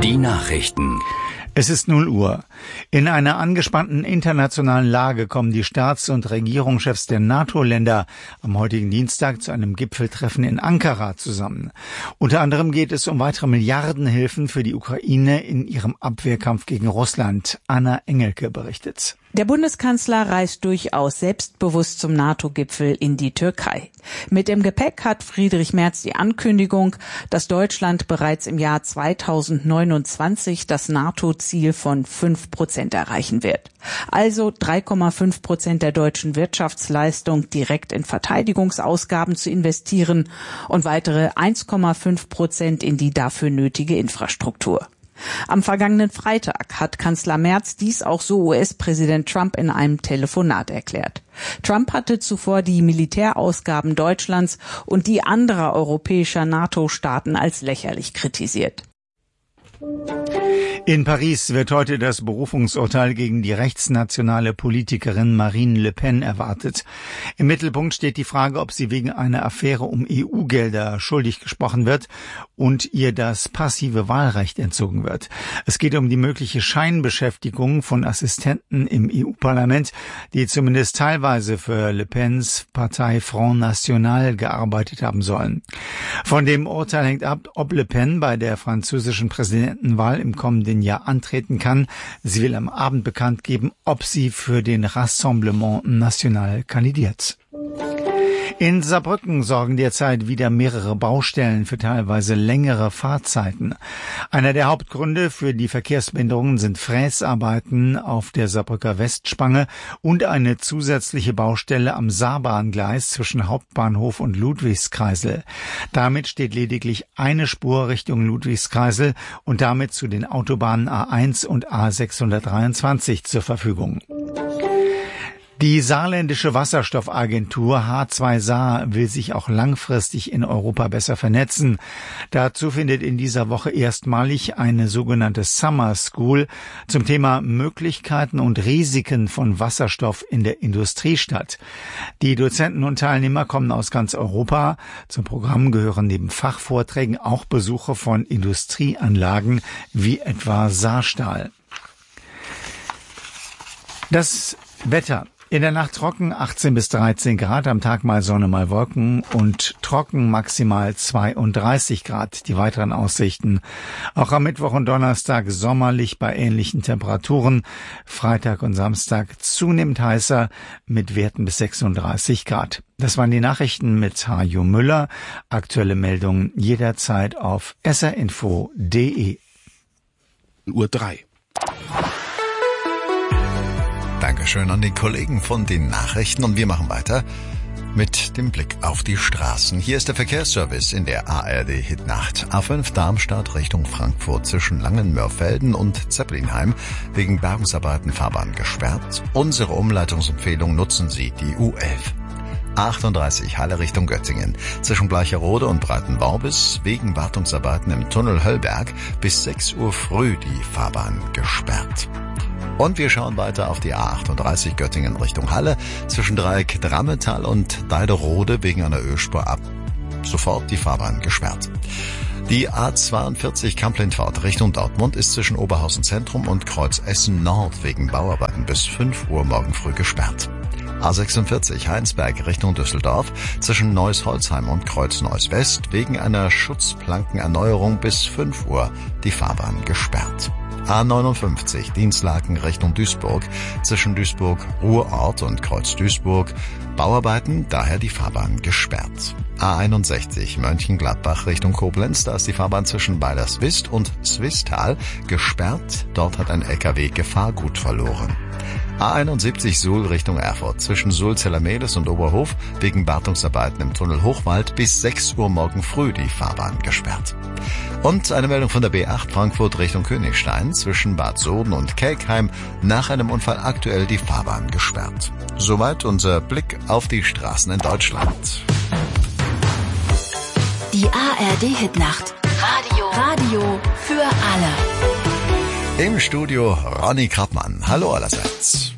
Die Nachrichten. Es ist 0 Uhr. In einer angespannten internationalen Lage kommen die Staats- und Regierungschefs der NATO-Länder am heutigen Dienstag zu einem Gipfeltreffen in Ankara zusammen. Unter anderem geht es um weitere Milliardenhilfen für die Ukraine in ihrem Abwehrkampf gegen Russland. Anna Engelke berichtet. Der Bundeskanzler reist durchaus selbstbewusst zum NATO-Gipfel in die Türkei. Mit im Gepäck hat Friedrich Merz die Ankündigung, dass Deutschland bereits im Jahr 2029 das NATO-Ziel von 5% erreichen wird. Also 3,5% der deutschen Wirtschaftsleistung direkt in Verteidigungsausgaben zu investieren und weitere 1,5% in die dafür nötige Infrastruktur. Am vergangenen Freitag hat Kanzler Merz dies auch so US-Präsident Trump in einem Telefonat erklärt. Trump hatte zuvor die Militärausgaben Deutschlands und die anderer europäischer NATO-Staaten als lächerlich kritisiert. In Paris wird heute das Berufungsurteil gegen die rechtsnationale Politikerin Marine Le Pen erwartet. Im Mittelpunkt steht die Frage, ob sie wegen einer Affäre um EU-Gelder schuldig gesprochen wird und ihr das passive Wahlrecht entzogen wird. Es geht um die mögliche Scheinbeschäftigung von Assistenten im EU-Parlament, die zumindest teilweise für Le Pens Partei Front National gearbeitet haben sollen. Von dem Urteil hängt ab, ob Le Pen bei der französischen Präsidentenwahl im kommenden Jahr antreten kann. Sie will am Abend bekannt geben, ob sie für den Rassemblement National kandidiert. In Saarbrücken sorgen derzeit wieder mehrere Baustellen für teilweise längere Fahrzeiten. Einer der Hauptgründe für die Verkehrsbehinderungen sind Fräsarbeiten auf der Saarbrücker Westspange und eine zusätzliche Baustelle am Saarbahngleis zwischen Hauptbahnhof und Ludwigskreisel. Damit steht lediglich eine Spur Richtung Ludwigskreisel und damit zu den Autobahnen A1 und A623 zur Verfügung. Die saarländische Wasserstoffagentur H2 Saar will sich auch langfristig in Europa besser vernetzen. Dazu findet in dieser Woche erstmalig eine sogenannte Summer School zum Thema Möglichkeiten und Risiken von Wasserstoff in der Industrie statt. Die Dozenten und Teilnehmer kommen aus ganz Europa. Zum Programm gehören neben Fachvorträgen auch Besuche von Industrieanlagen wie etwa Saarstahl. Das Wetter. In der Nacht trocken 18 bis 13 Grad, am Tag mal Sonne, mal Wolken und trocken maximal 32 Grad. Die weiteren Aussichten. Auch am Mittwoch und Donnerstag sommerlich bei ähnlichen Temperaturen. Freitag und Samstag zunehmend heißer mit Werten bis 36 Grad. Das waren die Nachrichten mit Hajo Müller. Aktuelle Meldungen jederzeit auf srinfo.de. Uhr 3. Dankeschön an die Kollegen von den Nachrichten und wir machen weiter mit dem Blick auf die Straßen. Hier ist der Verkehrsservice in der ARD-Hitnacht. A5 Darmstadt Richtung Frankfurt zwischen Langenmörfelden und Zeppelinheim wegen Bergungsarbeiten Fahrbahn gesperrt. Unsere Umleitungsempfehlung: nutzen Sie die U11. A38 Halle Richtung Göttingen. Zwischen Bleicherode und Breitenworbis wegen Wartungsarbeiten im Tunnel Höllberg bis 6 Uhr früh die Fahrbahn gesperrt. Und wir schauen weiter auf die A38 Göttingen Richtung Halle zwischen Dreieck Drammetal und Deiderode wegen einer Ölspur ab sofort die Fahrbahn gesperrt. Die A42 Kamp-Lindfort Richtung Dortmund ist zwischen Oberhausen Zentrum und Kreuz Essen Nord wegen Bauarbeiten bis 5 Uhr morgen früh gesperrt. A46 Heinsberg Richtung Düsseldorf zwischen Neuss-Holzheim und Kreuz Neuss West wegen einer Schutzplankenerneuerung bis 5 Uhr die Fahrbahn gesperrt. A59 Dienstlaken Richtung Duisburg zwischen Duisburg-Ruhrort und Kreuz Duisburg. Bauarbeiten, daher die Fahrbahn gesperrt. A61 Mönchengladbach Richtung Koblenz, da ist die Fahrbahn zwischen Weilerswist und Swisttal gesperrt. Dort hat ein LKW Gefahrgut verloren. A71 Suhl Richtung Erfurt zwischen Suhl-Zellermedes und Oberhof wegen Wartungsarbeiten im Tunnel Hochwald bis 6 Uhr morgen früh die Fahrbahn gesperrt. Und eine Meldung von der B8 Frankfurt Richtung Königstein zwischen Bad Soden und Kelkheim nach einem Unfall aktuell die Fahrbahn gesperrt. Soweit unser Blick auf die Straßen in Deutschland. Die ARD-Hitnacht. Radio für alle. Im Studio Ronny Krappmann. Hallo allerseits.